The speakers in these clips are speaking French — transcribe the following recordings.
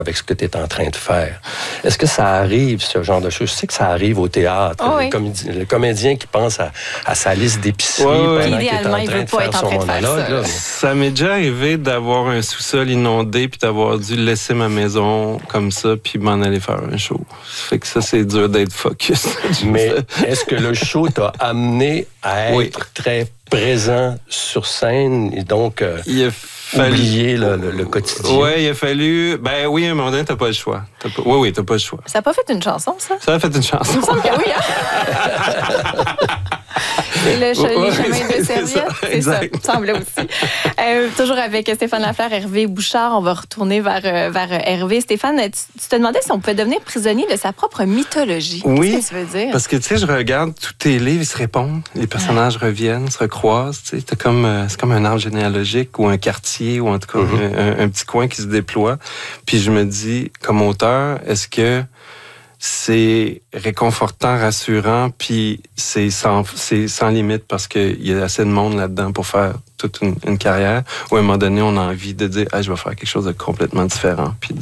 avec ce que tu es en train de faire. Est-ce que ça arrive, ce genre de choses? Je sais que ça arrive au théâtre. Le comédien qui pense à sa liste d'épicerie pendant qu'il est en train de faire son monologue. Ça m'est déjà arrivé d'avoir un sous-sol inondé puis d'avoir dû laisser ma maison comme ça puis m'en aller faire un show. Fait que ça, c'est dur d'être focus. Mais est-ce que le show t'a amené à être très présent sur scène et donc oublier le quotidien? Oui, il a fallu... Ben oui, à un moment donné, t'as pas le choix. Oui, t'as pas le choix. Ça n'a pas fait une chanson, ça? Ça a fait une chanson. Il me semble que oui, les chemins de serviette, c'est ça, il me semble aussi. Toujours avec Stéphane Lafleur, Hervé Bouchard, on va retourner vers Hervé. Stéphane, tu te demandais si on pouvait devenir prisonnier de sa propre mythologie. Oui, qu'est-ce que tu veux dire? Parce que, tu sais, je regarde tous tes livres, ils se répondent, les personnages reviennent, se recroisent, tu sais, c'est comme un arbre généalogique ou un quartier ou en tout cas un petit coin qui se déploie. Puis je me dis, comme auteur, est-ce que c'est réconfortant, rassurant, puis c'est sans limite parce qu'il y a assez de monde là-dedans pour faire toute une carrière, où à un moment donné, on a envie de dire je vais faire quelque chose de complètement différent, puis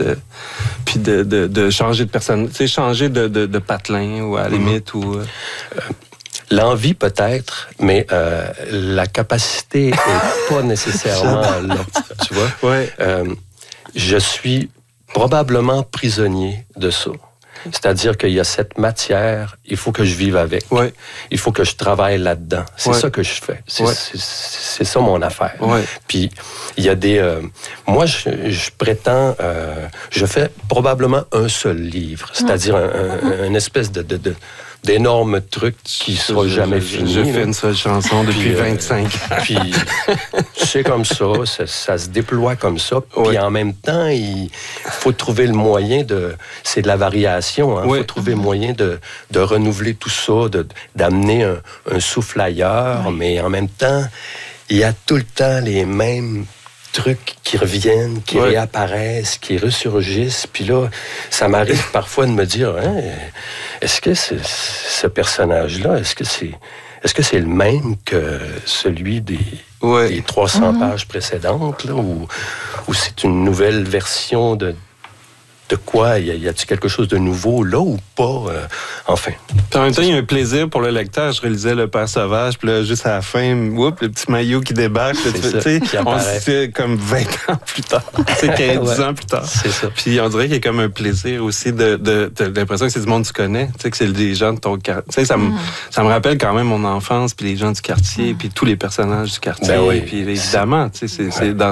de changer de personne, tu sais, changer de patelin, ou à la limite, ou... L'envie peut-être, mais la capacité n'est pas nécessairement là, tu vois? Ouais. Je suis probablement prisonnier de ça. C'est-à-dire qu'il y a cette matière, il faut que je vive avec. Ouais. Il faut que je travaille là-dedans. C'est ça que je fais. C'est ça mon affaire. Ouais. Puis, il y a des... moi, je prétends... je fais probablement un seul livre. C'est-à-dire une espèce d'énorme truc qui ne sera jamais fini. Je fais une seule chanson depuis 25 ans. Puis, c'est comme ça se déploie comme ça. Puis en même temps, il faut trouver le moyen de... C'est de la variation. Il faut trouver le moyen de renouveler tout ça, d'amener un souffle ailleurs. Mais en même temps, il y a tout le temps les mêmes trucs qui reviennent, qui réapparaissent, qui ressurgissent. Puis là, ça m'arrive parfois de me dire, est-ce que ce personnage-là, est-ce que c'est le même que celui des 300 pages précédentes, là, ou c'est une nouvelle version de quoi? Y a-t-il quelque chose de nouveau là ou pas? Enfin. Puis en même temps, il y a un plaisir pour le lecteur. Je réalisais Le Père Sauvage, puis là, juste à la fin, le petit maillot qui débarque. C'est comme 20 ans plus tard. C'est 15 ans plus tard. C'est ça. Puis on dirait qu'il y a comme un plaisir aussi de l'impression que c'est du monde que tu connais, que c'est des gens de ton quartier. Ça me rappelle quand même mon enfance, puis les gens du quartier, puis tous les personnages du quartier. Puis évidemment, c'est dans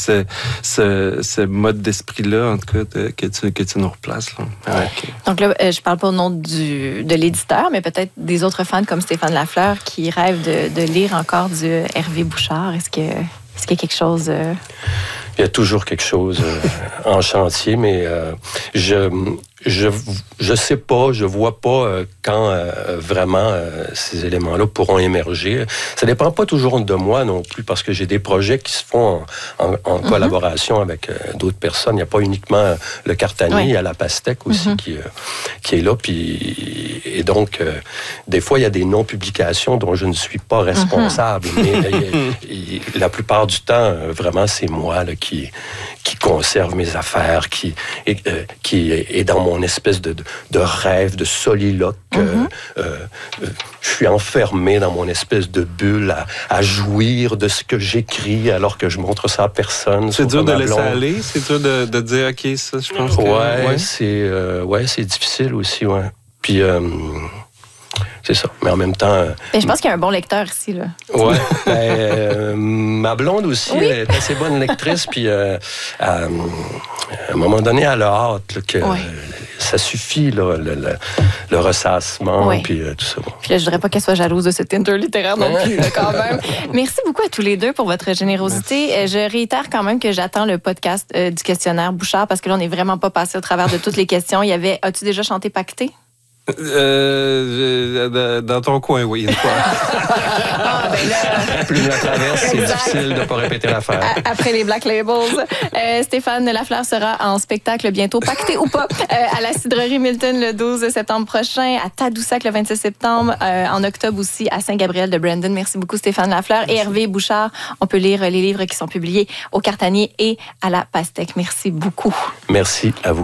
ce mode d'esprit-là, en tout cas, que tu nous replaces. Là. Okay. Donc là, je parle pas au nom de l'éditeur, mais peut-être des autres fans comme Stéphane Lafleur qui rêvent de lire encore du Hervé Bouchard. Est-ce qu'il y a quelque chose... Il y a toujours quelque chose en chantier, mais je sais pas, je vois pas quand vraiment ces éléments-là pourront émerger. Ça dépend pas toujours de moi non plus, parce que j'ai des projets qui se font en collaboration avec d'autres personnes. Il n'y a pas uniquement le Cartanier, il y a la Pastèque aussi qui est là. Puis, et donc, des fois, il y a des non-publications dont je ne suis pas responsable. Mais la plupart du temps, vraiment, c'est moi là, qui conserve mes affaires, qui est dans mon espèce de rêve, de soliloque. Je suis enfermé dans mon espèce de bulle à jouir de ce que j'écris alors que je montre ça à personne. C'est dur de laisser aller? C'est dur de dire, OK, ça, je pense que... c'est difficile aussi, Puis... c'est ça. Mais en même temps... Mais je pense qu'il y a un bon lecteur ici, là. Oui. Ma blonde aussi, elle est assez bonne lectrice. Puis, à un moment donné, elle a hâte là, que ça suffit, là, le ressassement, puis tout ça. Puis là, je ne voudrais pas qu'elle soit jalouse de cet littéraire non plus, là, quand même. Merci beaucoup à tous les deux pour votre générosité. Merci. Je réitère quand même que j'attends le podcast du questionnaire Bouchard, parce que là, on n'est vraiment pas passé au travers de toutes les questions. As-tu déjà chanté Pacté? Dans ton coin, oui, une fois. Plume la traverse, c'est difficile de ne pas répéter l'affaire. Après les Black Labels. Stéphane Lafleur sera en spectacle bientôt, pacté ou pas, à la Cidrerie Milton le 12 septembre prochain, à Tadoussac le 26 septembre, en octobre aussi à Saint-Gabriel de Brandon. Merci beaucoup Stéphane Lafleur. Et Hervé Bouchard, on peut lire les livres qui sont publiés au Cartanier et à la Pastèque. Merci beaucoup. Merci à vous.